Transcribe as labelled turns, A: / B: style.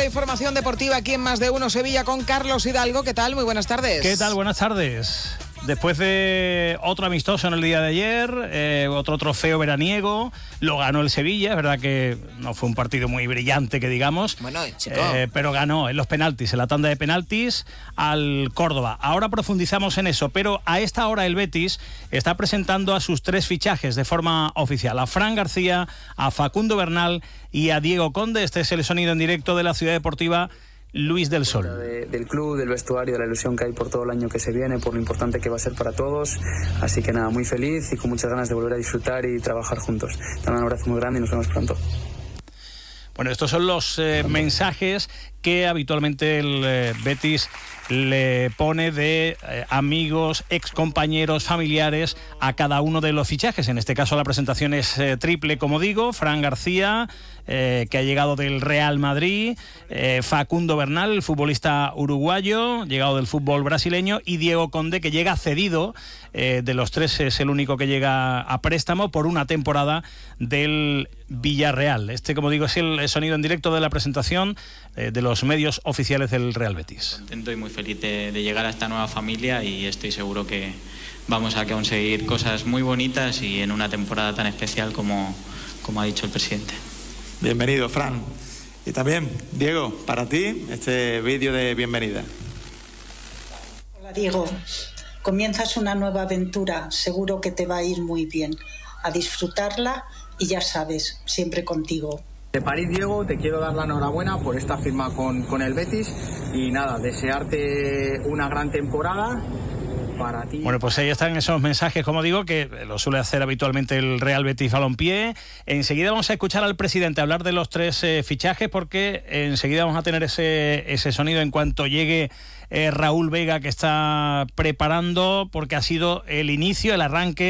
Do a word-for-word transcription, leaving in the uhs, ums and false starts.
A: información deportiva aquí en Más de Uno Sevilla con Carlos Hidalgo. ¿Qué tal? Muy buenas tardes.
B: ¿Qué tal? Buenas tardes. Después de otro amistoso en el día de ayer, eh, otro trofeo veraniego, lo ganó el Sevilla. Es verdad que no fue un partido muy brillante, que digamos.
A: Bueno, chico.
B: Eh, pero ganó en los penaltis, en la tanda de penaltis, al Córdoba. Ahora profundizamos en eso, pero a esta hora el Betis está presentando a sus tres fichajes de forma oficial. A Fran García, a Facundo Bernal y a Diego Conde. Este es el sonido en directo de la Ciudad Deportiva Luis del Sol.
C: De, del club, del vestuario, de la ilusión que hay por todo el año que se viene, por lo importante que va a ser para todos. Así que nada, muy feliz y con muchas ganas de volver a disfrutar y trabajar juntos. Te mando un abrazo muy grande y nos vemos pronto.
B: Bueno, estos son los eh, mensajes que habitualmente el eh, Betis le pone de eh, amigos, excompañeros, familiares a cada uno de los fichajes. En este caso la presentación es eh, triple, como digo. Fran García, eh, que ha llegado del Real Madrid, eh, Facundo Bernal, el futbolista uruguayo, llegado del fútbol brasileño, y Diego Conde, que llega cedido, eh, de los tres es el único que llega a préstamo por una temporada del Villarreal. Este, como digo, es el sonido en directo de la presentación eh, de los medios oficiales del Real Betis.
D: Contento y muy feliz de, de llegar a esta nueva familia, y estoy seguro que vamos a conseguir cosas muy bonitas y en una temporada tan especial como, como ha dicho el presidente.
E: Bienvenido, Fran. Y también, Diego, para ti, este vídeo de bienvenida.
F: Hola, Diego. Comienzas una nueva aventura, seguro que te va a ir muy bien. A disfrutarla y ya sabes, siempre contigo.
G: De París, Diego, te quiero dar la enhorabuena por esta firma con, con el Betis y nada, desearte una gran temporada para ti.
B: Bueno, pues ahí están esos mensajes, como digo, que lo suele hacer habitualmente el Real Betis Balompié. Enseguida vamos a escuchar al presidente hablar de los tres eh, fichajes, porque enseguida vamos a tener ese, ese sonido en cuanto llegue eh, Raúl Vega, que está preparando, porque ha sido el inicio, el arranque